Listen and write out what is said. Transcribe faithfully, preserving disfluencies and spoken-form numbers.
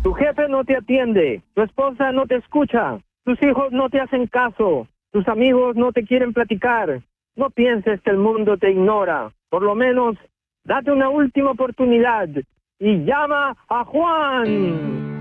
Tu jefe no te atiende, tu esposa no te escucha, tus hijos no te hacen caso, tus amigos no te quieren platicar. No pienses que el mundo te ignora. Por lo menos, date una última oportunidad y llama a Juan.